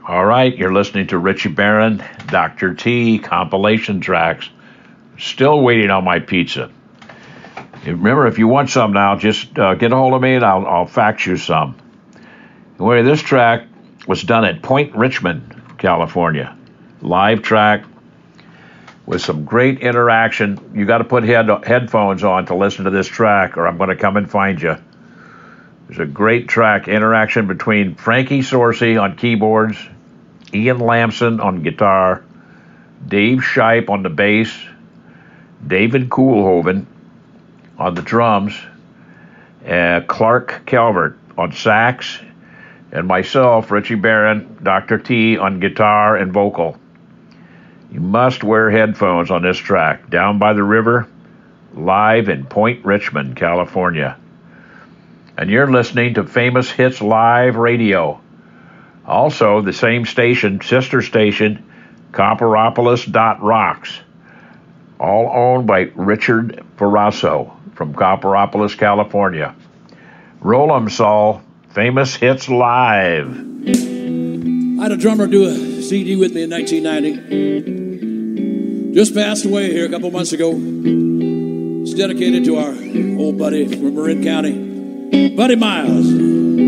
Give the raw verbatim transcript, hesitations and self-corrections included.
All right, you're listening to Richie Barron, Doctor T, compilation tracks. Still waiting on my pizza. Remember, if you want some now, just uh, get a hold of me and I'll, I'll fax you some. Anyway, this track was done at Point Richmond, California. Live track with some great interaction. You got to put head, headphones on to listen to this track, or I'm going to come and find you. There's a great track, interaction between Frankie Sorcy on keyboards, Ian Lamson on guitar, Dave Shipe on the bass, David Koolhoven on the drums, uh, Clark Calvert on sax, and myself, Richie Barron, Doctor T, on guitar and vocal. You must wear headphones on this track. Down by the River, live in Point Richmond, California. And you're listening to Famous Hits Live Radio. Also, the same station, sister station, Copperopolis dot rocks. All owned by Richard Parasso from Copperopolis, California. Roll 'em, Saul. Famous Hits Live. I had a drummer do a C D with me in nineteen ninety. Just passed away here a couple months ago. It's dedicated to our old buddy from Marin County, Buddy Miles.